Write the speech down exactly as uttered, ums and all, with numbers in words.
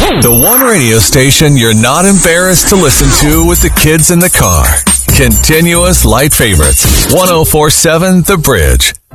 The one radio station you're not embarrassed to listen to with the kids in the car. Continuous light favorites. one oh four point seven The Bridge.